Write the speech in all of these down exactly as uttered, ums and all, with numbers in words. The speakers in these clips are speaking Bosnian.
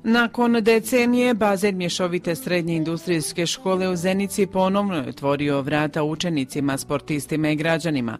Nakon decenije, bazen mješovite srednje industrijske škole u Zenici ponovno je otvorio vrata učenicima, sportistima i građanima.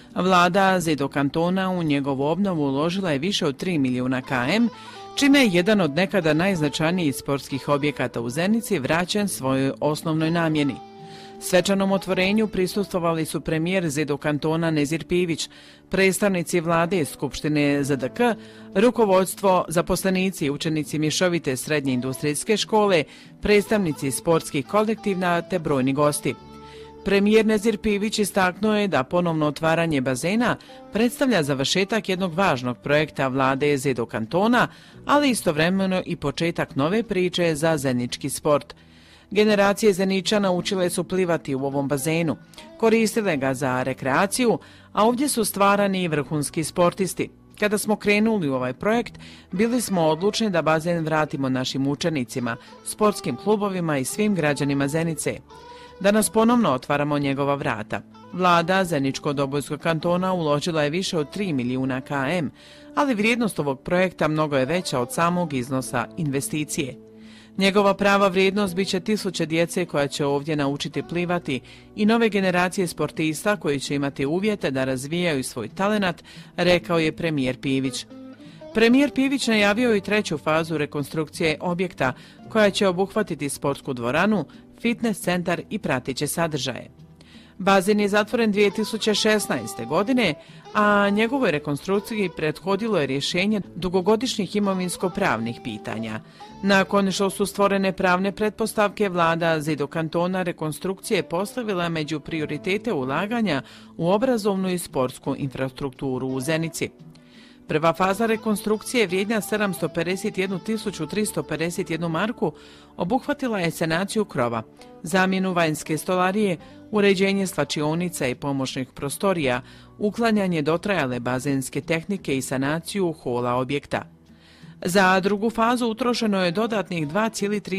Vlada Zedo kantona u njegovu obnovu uložila je više od tri milijuna km, čime je jedan od nekada najznačajnijih sportskih objekata u Zenici vraćen svojoj osnovnoj namjeni. Svečanom otvorenju prisustvovali su premijer Zedo kantona Nezir Pivić, predstavnici vlade Skupštine Z D K, rukovodstvo, zaposlenici i učenici mješovite srednje industrijske škole, predstavnici sportskih kolektivna te brojni gosti. Premijer Nezir Pivić istaknuo je da ponovno otvaranje bazena predstavlja završetak jednog važnog projekta vlade Zedo kantona, ali istovremeno i početak nove priče za zenički sport. Generacije Zeničana učile su plivati u ovom bazenu, koristile ga za rekreaciju, a ovdje su stvarani i vrhunski sportisti. Kada smo krenuli u ovaj projekt, bili smo odlučni da bazen vratimo našim učenicima, sportskim klubovima i svim građanima Zenice. Danas ponovno otvaramo njegova vrata. Vlada Zeničko-Dobojskog kantona uložila je više od tri milijuna km, ali vrijednost ovog projekta mnogo je veća od samog iznosa investicije. Njegova prava vrijednost bit će tisuće djece koja će ovdje naučiti plivati i nove generacije sportista koji će imati uvjete da razvijaju svoj talenat, rekao je premijer Pivić. Premijer Pivić najavio i treću fazu rekonstrukcije objekta koja će obuhvatiti sportsku dvoranu, fitness centar i prateće sadržaje. Bazen je zatvoren dvije tisuće šesnaeste. godine, a njegovoj rekonstrukciji prethodilo je rješenje dugogodišnjih imovinsko-pravnih pitanja. Nakon što su stvorene pravne pretpostavke, vlada Zedo kantona rekonstrukcije postavila među prioritete ulaganja u obrazovnu i sportsku infrastrukturu u Zenici. Prva faza rekonstrukcije vrijedna sedamsto pedeset jednu tisuću tristo pedeset jednu marku obuhvatila je sanaciju krova, zamjenu vanjske stolarije, uređenje slačionica i pomoćnih prostorija, uklanjanje dotrajale bazenske tehnike i sanaciju hola objekta. Za drugu fazu utrošeno je dodatnih dva zarez tri